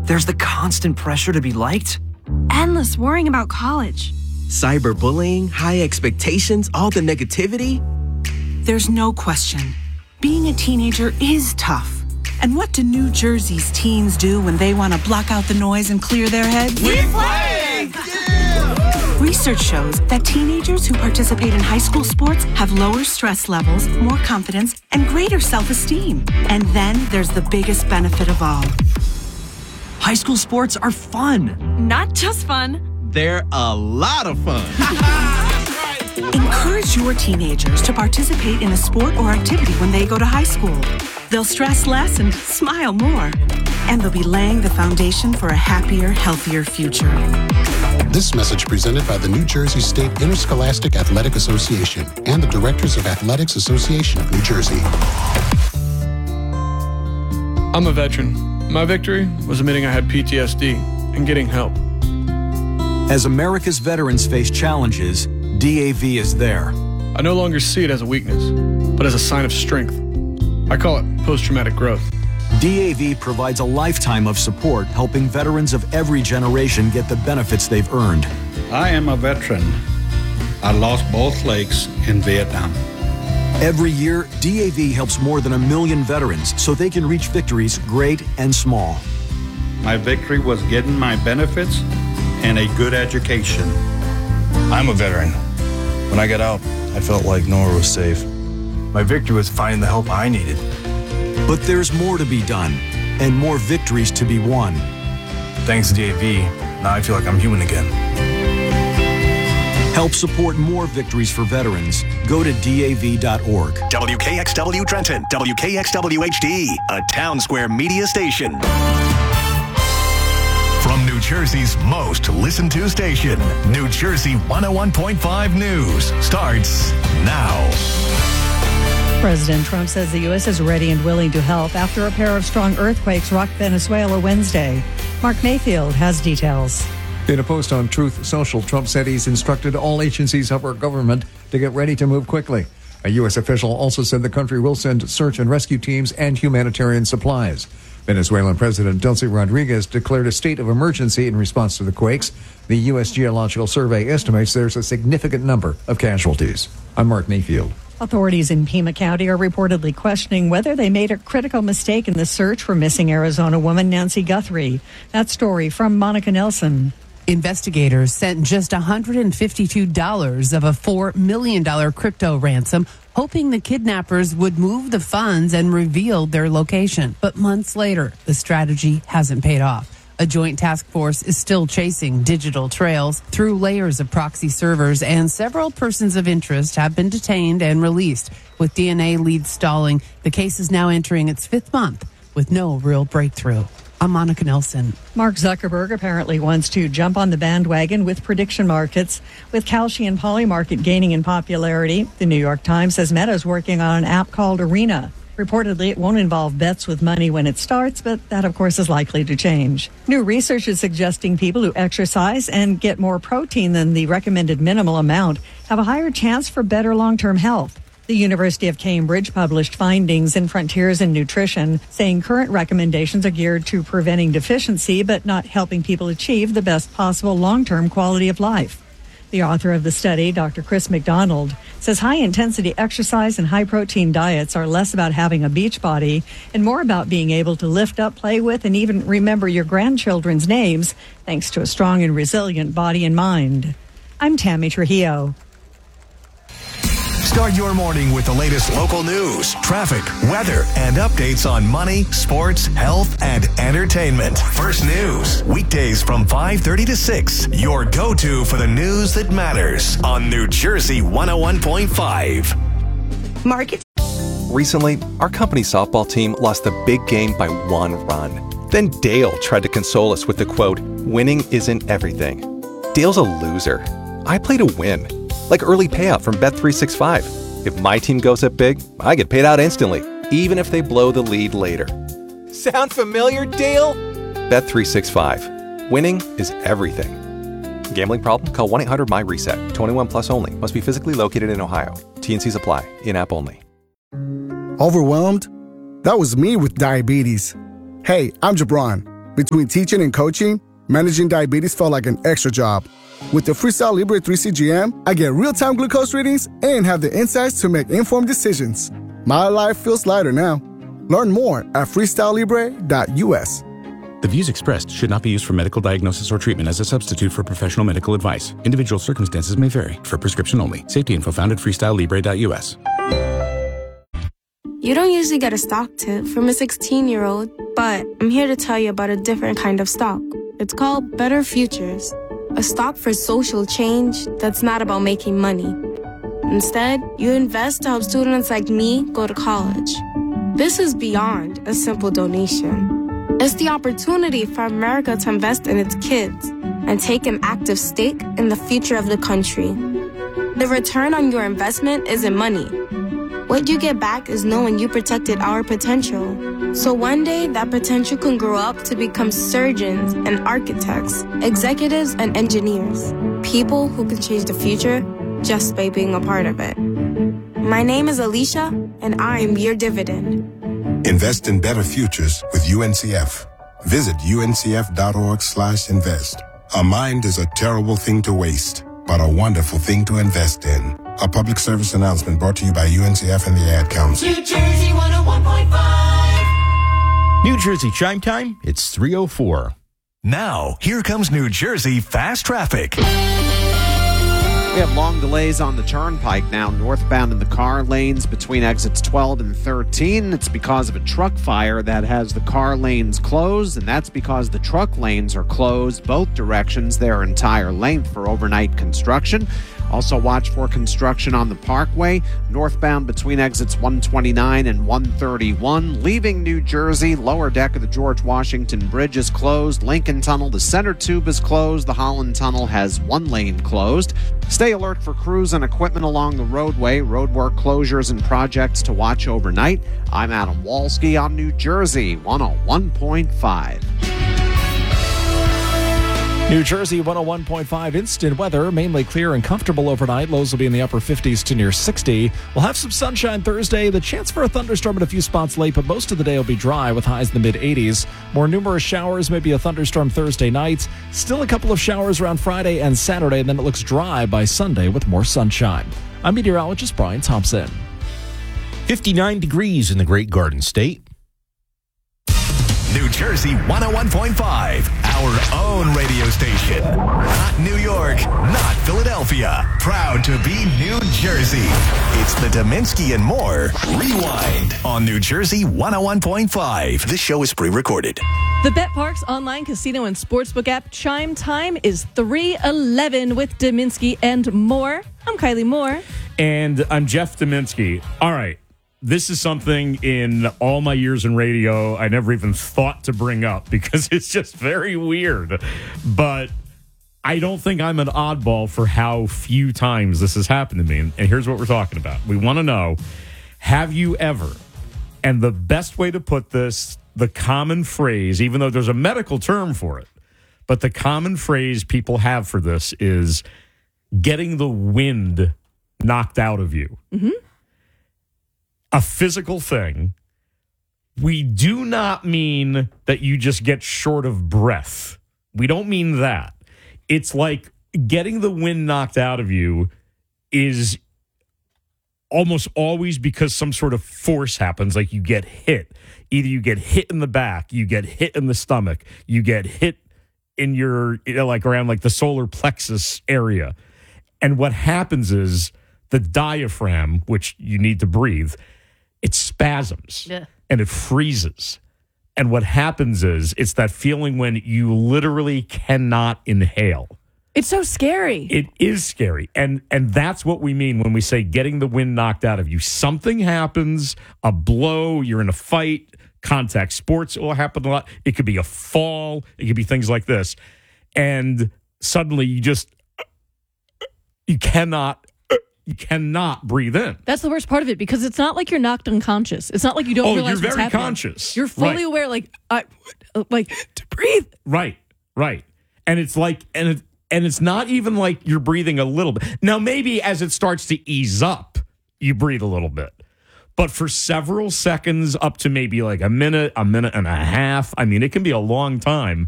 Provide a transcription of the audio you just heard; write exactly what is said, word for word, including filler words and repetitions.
There's the constant pressure to be liked. Endless worrying about college. Cyberbullying, high expectations, all the negativity. There's no question. Being a teenager is tough. And what do New Jersey's teens do when they want to block out the noise and clear their heads? We play! Yeah! Research shows that teenagers who participate in high school sports have lower stress levels, more confidence, and greater self-esteem. And then there's the biggest benefit of all. High school sports are fun. Not just fun. They're a lot of fun. Encourage your teenagers to participate in a sport or activity when they go to high school. They'll stress less and smile more. And they'll be laying the foundation for a happier, healthier future. This message presented by the New Jersey State Interscholastic Athletic Association and the Directors of Athletics Association of New Jersey. I'm a veteran. My victory was admitting I had P T S D and getting help. As America's veterans face challenges, D A V is there. I no longer see it as a weakness, but as a sign of strength. I call it post-traumatic growth. D A V provides a lifetime of support, helping veterans of every generation get the benefits they've earned. I am a veteran. I lost both legs in Vietnam. Every year, D A V helps more than a million veterans so they can reach victories great and small. My victory was getting my benefits and a good education. I'm a veteran. When I got out, I felt like nowhere was safe. My victory was finding the help I needed. But there's more to be done, and more victories to be won. Thanks to D A V, now I feel like I'm human again. Help support more victories for veterans. Go to D A V dot org. W K X W Trenton, W K X W H D, a Town Square media station. From New Jersey's most listened to station, New Jersey one oh one point five News starts now. President Trump says the U S is ready and willing to help after a pair of strong earthquakes rocked Venezuela Wednesday. Mark Mayfield has details. In a post on Truth Social, Trump said he's instructed all agencies of our government to get ready to move quickly. A U S official also said the country will send search and rescue teams and humanitarian supplies. Venezuelan President Delcy Rodriguez declared a state of emergency in response to the quakes. The U S Geological Survey estimates there's a significant number of casualties. I'm Mark Mayfield. Authorities in Pima County are reportedly questioning whether they made a critical mistake in the search for missing Arizona woman Nancy Guthrie. That story from Monica Nelson. Investigators sent just one hundred fifty-two dollars of a four million dollars crypto ransom, hoping the kidnappers would move the funds and reveal their location. But months later, the strategy hasn't paid off. A joint task force is still chasing digital trails through layers of proxy servers, and several persons of interest have been detained and released. With D N A leads stalling, the case is now entering its fifth month with no real breakthrough. I'm Monica Nelson. Mark Zuckerberg apparently wants to jump on the bandwagon with prediction markets. With Kalshi and Polymarket gaining in popularity, the New York Times says Meta is working on an app called Arena. Reportedly, it won't involve bets with money when it starts, but that, of course, is likely to change. New research is suggesting people who exercise and get more protein than the recommended minimal amount have a higher chance for better long-term health. The University of Cambridge published findings in Frontiers in Nutrition, saying current recommendations are geared to preventing deficiency but not helping people achieve the best possible long-term quality of life. The author of the study, Doctor Chris McDonald, says high-intensity exercise and high-protein diets are less about having a beach body and more about being able to lift up, play with, and even remember your grandchildren's names, thanks to a strong and resilient body and mind. I'm Tammy Trujillo. Start your morning with the latest local news, traffic, weather, and updates on money, sports, health, and entertainment. First News, weekdays from five thirty to six. Your go-to for the news that matters on New Jersey one oh one point five. Market. Recently, our company softball team lost the big game by one run. Then Dale tried to console us with the quote, "Winning isn't everything." Dale's a loser. I play to win. Like early payout from Bet three sixty-five. If my team goes up big, I get paid out instantly, even if they blow the lead later. Sound familiar, Dale? Bet three sixty-five. Winning is everything. Gambling problem? Call one eight hundred M Y reset. twenty-one plus only. Must be physically located in Ohio. T and Cs apply. In-app only. Overwhelmed? That was me with diabetes. Hey, I'm Jabron, Between teaching and coaching, managing diabetes felt like an extra job. With the Freestyle Libre three C G M, I get real-time glucose readings and have the insights to make informed decisions. My life feels lighter now. Learn more at freestyle libre dot u s. The views expressed should not be used for medical diagnosis or treatment as a substitute for professional medical advice. Individual circumstances may vary. For prescription only. Safety info found at freestyle libre dot u s. You don't usually get a stock tip from a sixteen-year-old, but I'm here to tell you about a different kind of stock. It's called Better Futures, a stock for social change that's not about making money. Instead, you invest to help students like me go to college. This is beyond a simple donation. It's the opportunity for America to invest in its kids and take an active stake in the future of the country. The return on your investment isn't money. What you get back is knowing you protected our potential. So one day, that potential can grow up to become surgeons and architects, executives and engineers, people who can change the future just by being a part of it. My name is Alicia, and I'm your dividend. Invest in better futures with U N C F. Visit U N C F dot org slash invest. A mind is a terrible thing to waste, but a wonderful thing to invest in. A public service announcement brought to you by U N C F and the Ad Council. New Jersey one oh one point five. New Jersey chime time, it's three oh four. Now, here comes New Jersey Fast Traffic. We have long delays on the turnpike now, northbound in the car lanes between exits twelve and thirteen. It's because of a truck fire that has the car lanes closed, and that's because the truck lanes are closed both directions their entire length for overnight construction. Also watch for construction on the Parkway, northbound between exits one twenty-nine and one thirty-one. Leaving New Jersey, lower deck of the George Washington Bridge is closed. Lincoln Tunnel, the center tube is closed. The Holland Tunnel has one lane closed. Stay alert for crews and equipment along the roadway, roadwork closures and projects to watch overnight. I'm Adam Walski on New Jersey one oh one point five. New Jersey one oh one point five instant weather, mainly clear and comfortable overnight. Lows will be in the upper fifties to near sixty. We'll have some sunshine Thursday, the chance for a thunderstorm at a few spots late, but most of the day will be dry with highs in the mid eighties. More numerous showers, maybe a thunderstorm Thursday night. Still a couple of showers around Friday and Saturday, and then it looks dry by Sunday with more sunshine. I'm meteorologist Brian Thompson. fifty-nine degrees in the Great Garden State. New Jersey one oh one point five, our own radio station. Not New York, not Philadelphia. Proud to be New Jersey. It's the Dominski and More Rewind on New Jersey one oh one point five. This show is pre-recorded. The BetParks online casino and sportsbook app chime time is three eleven with Dominski and More. I'm Kylie Moore. And I'm Jeff Dominski. All right. This is something in all my years in radio I never even thought to bring up because it's just very weird. But I don't think I'm an oddball for how few times this has happened to me. And here's what we're talking about. We want to know, have you ever, and the best way to put this, the common phrase, even though there's a medical term for it, but the common phrase people have for this is getting the wind knocked out of you. Mm-hmm. A physical thing. We do not mean that you just get short of breath. We don't mean that. It's like getting the wind knocked out of you is almost always because some sort of force happens, like you get hit. Either you get hit in the back, you get hit in the stomach, you get hit in your, you know, like around like the solar plexus area. And what happens is the diaphragm, which you need to breathe, it spasms yeah. and it freezes. And what happens is it's that feeling when you literally cannot inhale. It's so scary. It is scary. And and that's what we mean when we say getting the wind knocked out of you. Something happens, a blow, you're in a fight, contact sports will happen a lot. It could be a fall. It could be things like this. And suddenly you just, you cannot You cannot breathe in. That's the worst part of it because it's not like you're knocked unconscious. It's not like you don't oh, realize you're what's very happening. conscious. You're fully right. aware, like I, like to breathe. Right, right, and it's like, and it, and it's not even like you're breathing a little bit. Now, maybe as it starts to ease up, you breathe a little bit, But for several seconds, up to maybe like a minute, a minute and a half, I mean, it can be a long time.